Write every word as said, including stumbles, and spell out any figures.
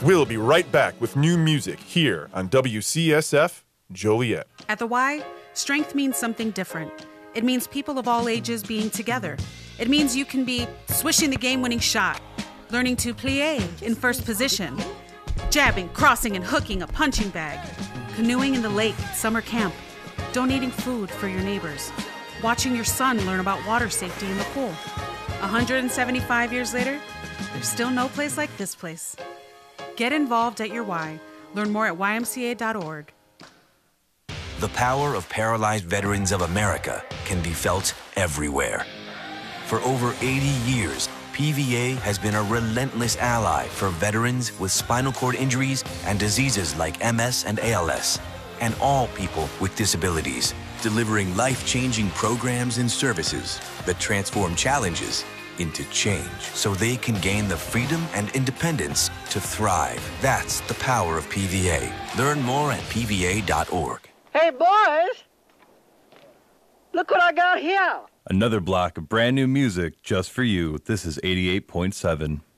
We'll be right back with new music here on W C S F Joliet. At the Y, strength means something different. It means people of all ages being together. It means you can be swishing the game-winning shot, learning to plie in first position, jabbing, crossing, and hooking a punching bag, canoeing in the lake at summer camp, donating food for your neighbors, watching your son learn about water safety in the pool. one hundred seventy-five years later, there's still no place like this place. Get involved at your Y. Learn more at Y M C A dot org. The power of Paralyzed Veterans of America can be felt everywhere. For over eighty years, P V A has been a relentless ally for veterans with spinal cord injuries and diseases like M S and A L S, and all people with disabilities, delivering life-changing programs and services that transform challenges into change so they can gain the freedom and independence to thrive. That's the power of P V A. Learn more at P V A dot org. Hey, boys! Look what I got here! Another block of brand new music just for you. This is eighty-eight point seven.